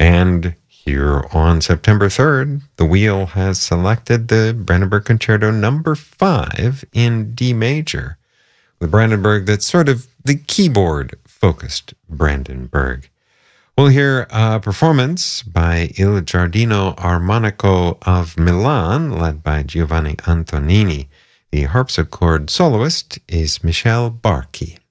And here on September 3rd, the wheel has selected the Brandenburg Concerto number 5 in D major. The Brandenburg that's sort of the keyboard-focused Brandenburg. We'll hear a performance by Il Giardino Armonico of Milan, led by Giovanni Antonini. The harpsichord soloist is Michel Barchi.